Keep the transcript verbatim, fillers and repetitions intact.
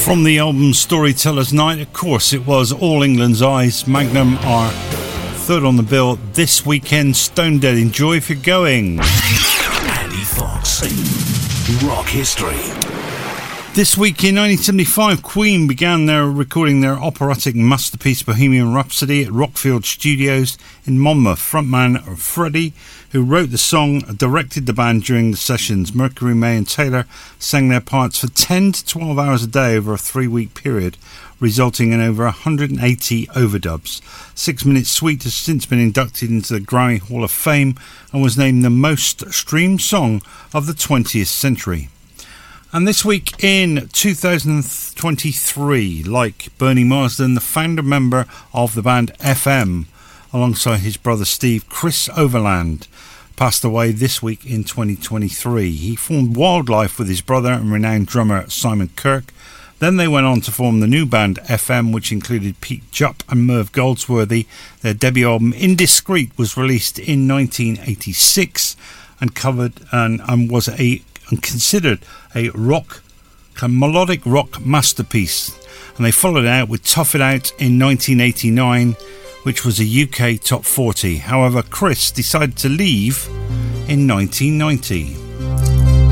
From the album Storyteller's Night, of course, it was All England's Eyes. Magnum are third on the bill this weekend. Stone Dead, enjoy if you're going. Andy Fox, Rock History. This week in nineteen seventy-five, Queen began their recording their operatic masterpiece Bohemian Rhapsody at Rockfield Studios in Monmouth. Frontman Freddie, who wrote the song, directed the band during the sessions. Mercury, May and Taylor sang their parts for ten to twelve hours a day over a three-week period, resulting in over one hundred eighty overdubs. Six Minute Suite has since been inducted into the Grammy Hall of Fame and was named the most streamed song of the twentieth century. And this week in two thousand twenty-three, like Bernie Marsden, the founder member of the band F M, alongside his brother Steve, Chris Overland, passed away this week in twenty twenty-three. He formed Wildlife with his brother and renowned drummer Simon Kirke. Then they went on to form the new band F M, which included Pete Jupp and Merv Goldsworthy. Their debut album Indiscreet was released in nineteen eighty-six and covered and, and was a and considered a rock, a melodic rock masterpiece. And they followed it out with Tough It Out in nineteen eighty-nine, which was a U K top forty. However, Chris decided to leave in nineteen ninety.